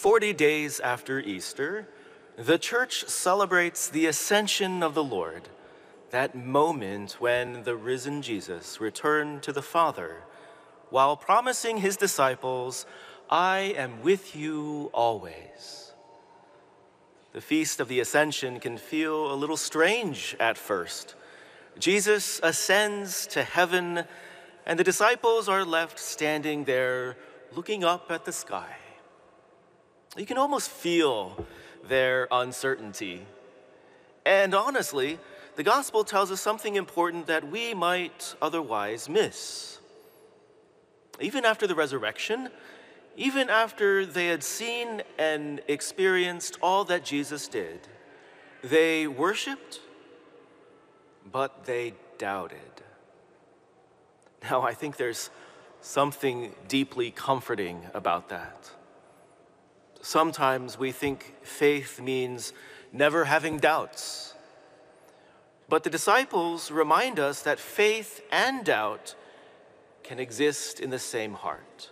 40 days after Easter, the church celebrates the ascension of the Lord, that moment when the risen Jesus returned to the Father while promising his disciples, "I am with you always." The Feast of the Ascension can feel a little strange at first. Jesus ascends to heaven, and the disciples are left standing there looking up at the sky. You can almost feel their uncertainty. And honestly, the gospel tells us something important that we might otherwise miss. Even after the resurrection, even after they had seen and experienced all that Jesus did, they worshiped, but they doubted. Now, I think there's something deeply comforting about that. Sometimes we think faith means never having doubts. But the disciples remind us that faith and doubt can exist in the same heart.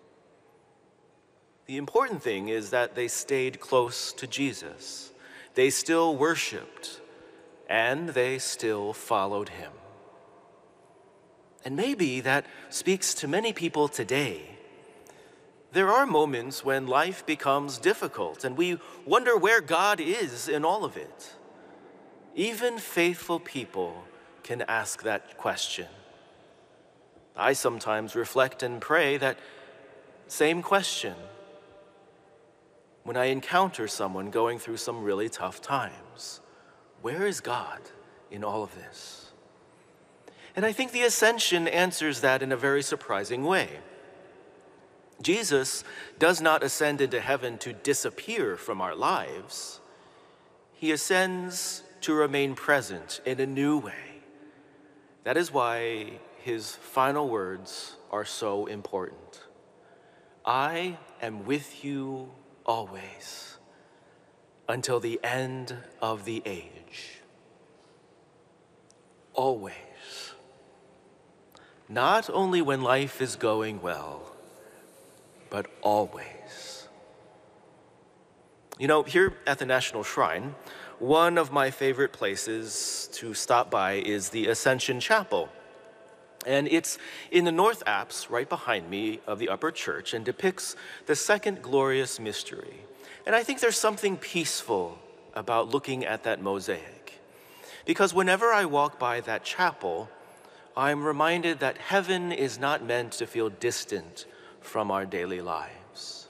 The important thing is that they stayed close to Jesus. They still worshiped, and they still followed him. And maybe that speaks to many people today. There are moments when life becomes difficult and we wonder where God is in all of it. Even faithful people can ask that question. I sometimes reflect and pray that same question when I encounter someone going through some really tough times. Where is God in all of this? And I think the ascension answers that in a very surprising way. Jesus does not ascend into heaven to disappear from our lives. He ascends to remain present in a new way. That is why his final words are so important. "I am with you always, until the end of the age." Always. Not only when life is going well, but always. You know, here at the National Shrine, one of my favorite places to stop by is the Ascension Chapel. And it's in the north apse right behind me of the upper church and depicts the second glorious mystery. And I think there's something peaceful about looking at that mosaic. Because whenever I walk by that chapel, I'm reminded that heaven is not meant to feel distant from our daily lives.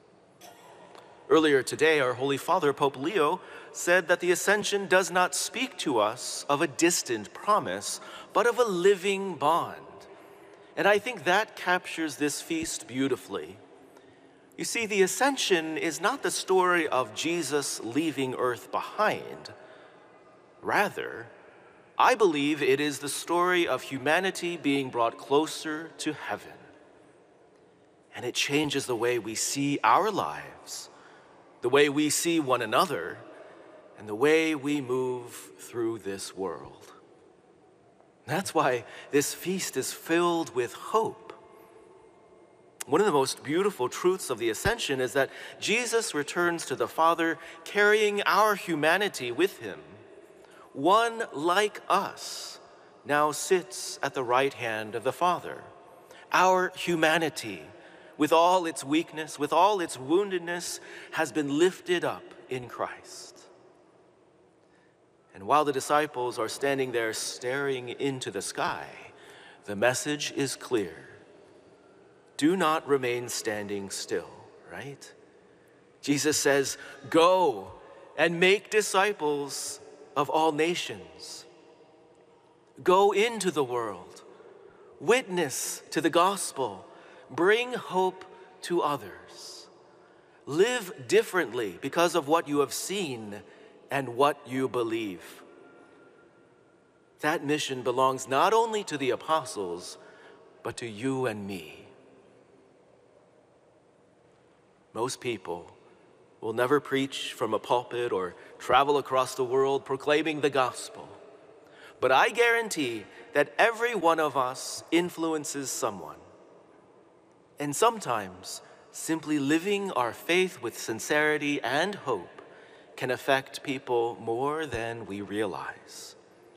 Earlier today, our Holy Father, Pope Leo, said that the Ascension does not speak to us of a distant promise, but of a living bond. And I think that captures this feast beautifully. You see, the Ascension is not the story of Jesus leaving earth behind. Rather, I believe it is the story of humanity being brought closer to heaven. And it changes the way we see our lives, the way we see one another, and the way we move through this world. That's why this feast is filled with hope. One of the most beautiful truths of the Ascension is that Jesus returns to the Father carrying our humanity with him. One like us now sits at the right hand of the Father. Our humanity, with all its weakness, with all its woundedness, has been lifted up in Christ. And while the disciples are standing there staring into the sky, the message is clear. Do not remain standing still, right? Jesus says, "Go and make disciples of all nations. Go into the world, witness to the gospel, bring hope to others. Live differently because of what you have seen and what you believe." That mission belongs not only to the apostles, but to you and me. Most people will never preach from a pulpit or travel across the world proclaiming the gospel. But I guarantee that every one of us influences someone. And sometimes simply living our faith with sincerity and hope can affect people more than we realize.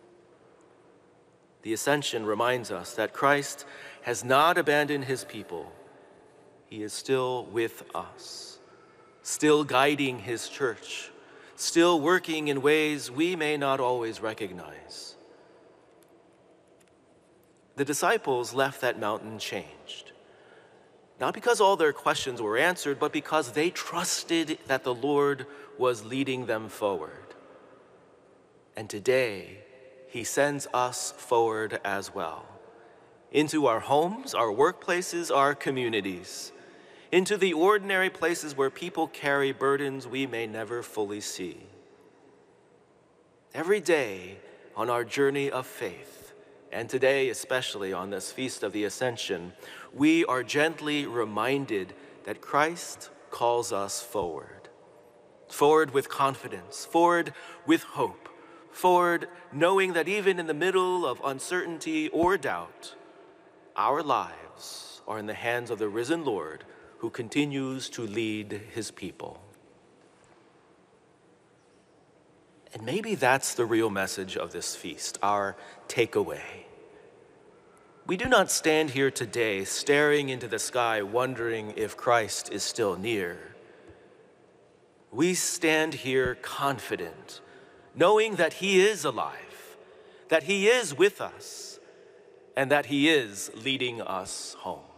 The Ascension reminds us that Christ has not abandoned his people. He is still with us, still guiding his church, still working in ways we may not always recognize. The disciples left that mountain changed, not because all their questions were answered, but because they trusted that the Lord was leading them forward. And today, he sends us forward as well, into our homes, our workplaces, our communities, into the ordinary places where people carry burdens we may never fully see. Every day on our journey of faith, and today especially on this Feast of the Ascension, we are gently reminded that Christ calls us forward. Forward with confidence, forward with hope, forward knowing that even in the middle of uncertainty or doubt, our lives are in the hands of the risen Lord who continues to lead his people. And maybe that's the real message of this feast, our takeaway. We do not stand here today staring into the sky wondering if Christ is still near. We stand here confident, knowing that he is alive, that he is with us, and that he is leading us home.